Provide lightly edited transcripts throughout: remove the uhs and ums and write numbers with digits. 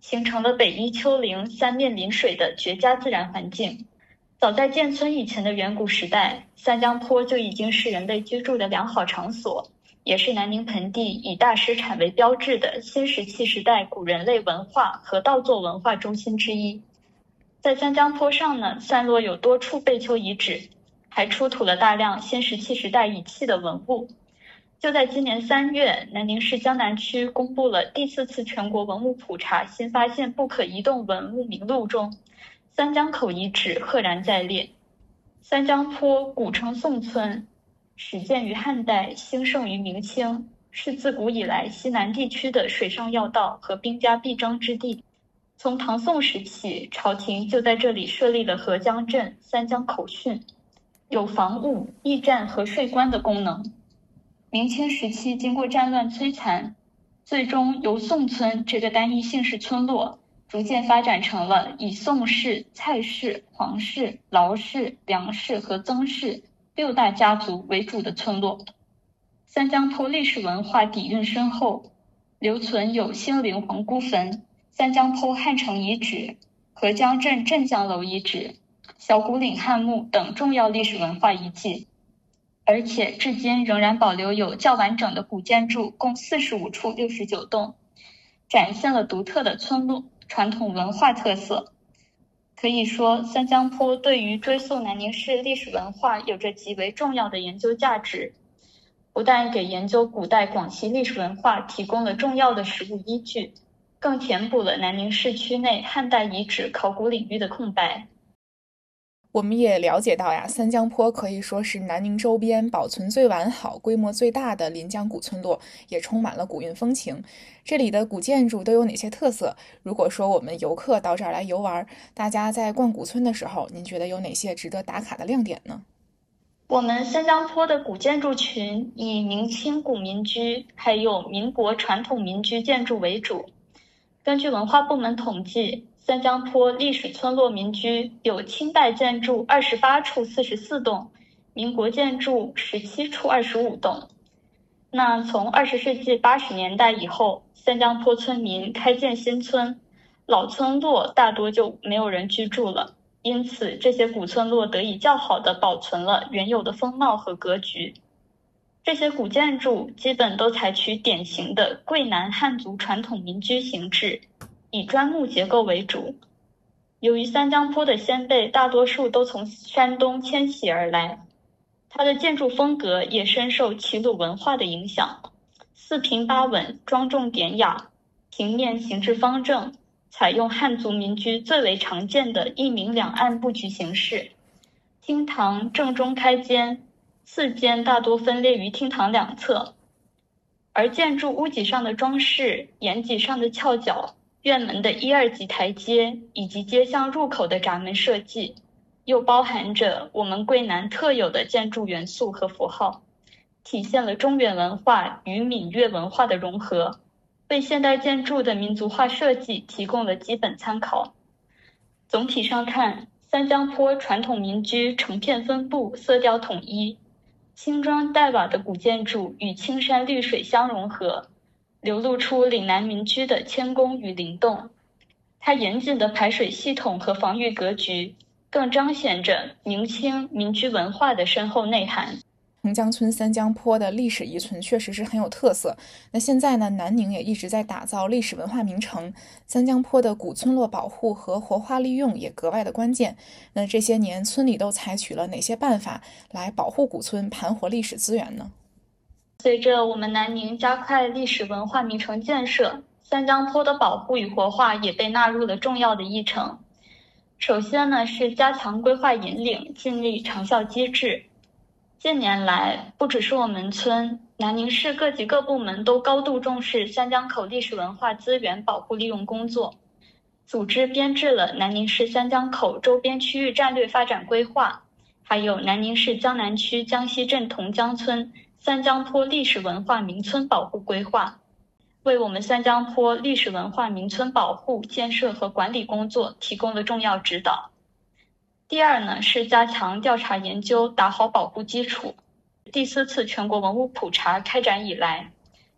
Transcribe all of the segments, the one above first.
形成了北依丘陵、三面临水的绝佳自然环境。早在建村以前的远古时代，三江坡就已经是人类居住的良好场所，也是南宁盆地以大石产为标志的新石器时代古人类文化和稻作文化中心之一。在三江坡上呢，散落有多处贝丘遗址，还出土了大量新石器时代遗弃的文物。就在今年3月，南宁市江南区公布了第4次全国文物普查新发现不可移动文物名录中，三江口遗址赫然在列。三江坡古称宋村，始建于汉代，兴盛于明清，是自古以来西南地区的水上要道和兵家必争之地。从唐宋时起，朝廷就在这里设立了合江镇、三江口汛，有防务、驿站和税关的功能。明清时期经过战乱摧残，最终由宋村这个单一姓氏村落逐渐发展成了以宋氏、蔡氏、黄氏、劳氏、梁氏和曾氏6大家族为主的村落。三江坡历史文化底蕴深厚，留存有兴陵皇姑坟、三江坡汉城遗址、合江镇镇江楼遗址、小古岭汉墓等重要历史文化遗迹。而且至今仍然保留有较完整的古建筑共45处69栋，展现了独特的村落传统文化特色。可以说，三江坡对于追溯南宁市历史文化有着极为重要的研究价值，不但给研究古代广西历史文化提供了重要的实物依据，更填补了南宁市区内汉代遗址考古领域的空白。 我们也了解到呀，三江坡可以说是南宁周边保存最完好、规模最大的临江古村落，也充满了古韵风情。这里的古建筑都有哪些特色？如果说我们游客到这儿来游玩，大家在逛古村的时候，您觉得有哪些值得打卡的亮点呢？ 我们三江坡的古建筑群以明清古民居还有民国传统民居建筑为主。根据文化部门统计，三江坡历史村落民居有清代建筑28处44栋，民国建筑17处25栋。那从20世纪80年代以后，三江坡村民开建新村，老村落大多就没有人居住了，因此这些古村落得以较好地保存了原有的风貌和格局。这些古建筑基本都采取典型的桂南汉族传统民居形制，以砖木结构为主。由于三江坡的先辈大多数都从山东迁徙而来，它的建筑风格也深受齐鲁文化的影响，四平八稳，庄重典雅，平面形制方正，采用汉族民居最为常见的一明两暗布局形式。厅堂正中开间，四间大多分列于厅堂两侧，而建筑屋脊上的装饰、檐脊上的翘角、院门的1、2级台阶以及街巷入口的闸门设计，又包含着我们桂南特有的建筑元素和符号，体现了中原文化与闽粤文化的融合，为现代建筑的民族化设计提供了基本参考。总体上看，三江坡传统民居成片分布，色调统一，青砖黛瓦的古建筑与青山绿水相融合，流露出岭南民居的谦恭与灵动。它严谨的排水系统和防御格局，更彰显着明清民居文化的深厚内涵。 洪江村三江坡的历史遗存确实是很有特色。那现在呢，南宁也一直在打造历史文化名城，三江坡的古村落保护和活化利用也格外的关键。那这些年村里都采取了哪些办法来保护古村、盘活历史资源呢？ 随着我们南宁加快历史文化名城建设，三江坡的保护与活化也被纳入了重要的议程。首先呢，是加强规划引领，建立长效机制。近年来，不只是我们村，南宁市各级各部门都高度重视三江口历史文化资源保护利用工作，组织编制了南宁市三江口周边区域战略发展规划，还有南宁市江南区江西镇同江村三江坡历史文化名村保护规划，为我们三江坡历史文化名村保护、建设和管理工作提供了重要指导。第二呢，是加强调查研究，打好保护基础。第4次全国文物普查开展以来，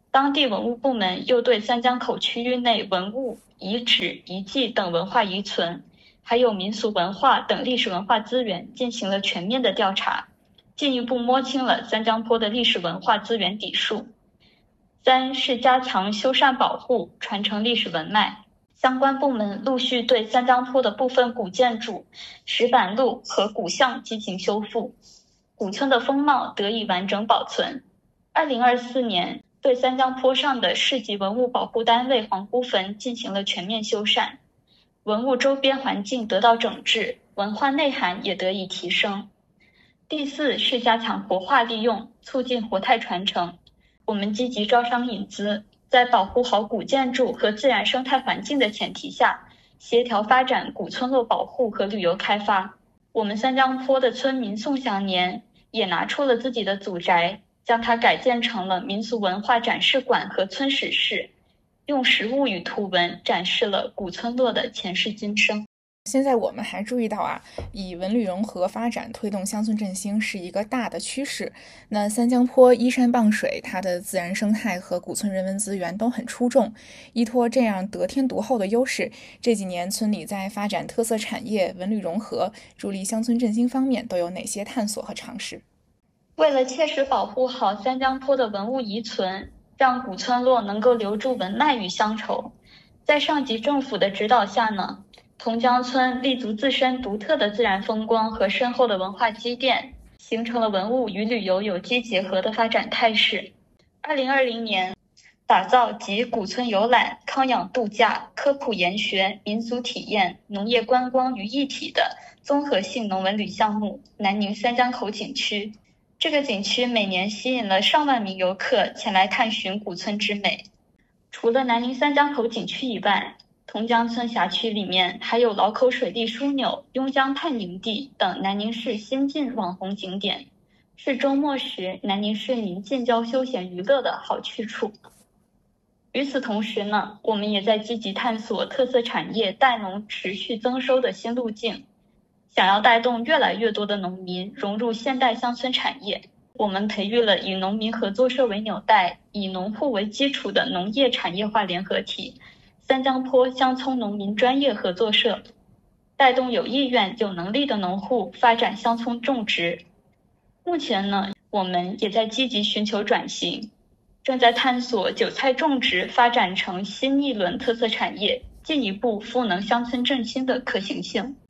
当地文物部门又对三江口区域内文物、遗址、遗迹等文化遗存，还有民俗文化等历史文化资源进行了全面的调查，进一步摸清了三江坡的历史文化资源底数。三是加强修缮保护，传承历史文脉。相关部门陆续对三江坡的部分古建筑、石板路和古巷进行修复，古村的风貌得以完整保存。2024年，对三江坡上的市级文物保护单位黄姑坟进行了全面修缮，文物周边环境得到整治，文化内涵也得以提升。第四是加强活化利用，促进活态传承。我们积极招商引资，在保护好古建筑和自然生态环境的前提下，协调发展古村落保护和旅游开发。我们三江坡的村民宋祥年也拿出了自己的祖宅，将它改建成了民俗文化展示馆和村史室，用实物与图文展示了古村落的前世今生。 现在我们还注意到以文旅融合发展推动乡村振兴是一个大的趋势。那三江坡依山傍水，它的自然生态和古村人文资源都很出众。依托这样得天独厚的优势，这几年村里在发展特色产业、文旅融合、助力乡村振兴方面都有哪些探索和尝试？ 为了切实保护好三江坡的文物遗存，让古村落能够留住文脉与乡愁，在上级政府的指导下呢，同江村立足自身独特的自然风光和深厚的文化积淀，形成了文物与旅游有机结合的发展态势。2020年，打造集古村游览、康养度假、科普研学、民俗体验、农业观光于一体的综合性农文旅项目南宁三江口景区。这个景区每年吸引了上万名游客前来探寻古村之美。除了南宁三江口景区以外，同江村辖区里面还有老口水利枢纽、邕江畔营地等南宁市新晋网红景点，是周末时南宁市民近郊休闲娱乐的好去处。与此同时呢，我们也在积极探索特色产业带农持续增收的新路径。想要带动越来越多的农民融入现代乡村产业，我们培育了以农民合作社为纽带、以农户为基础的农业产业化联合体三江坡乡村农民专业合作社，带动有意愿、有能力的农户发展乡村种植。目前呢，我们也在积极寻求转型，正在探索韭菜种植发展成新一轮特色产业，进一步赋能乡村振兴的可行性。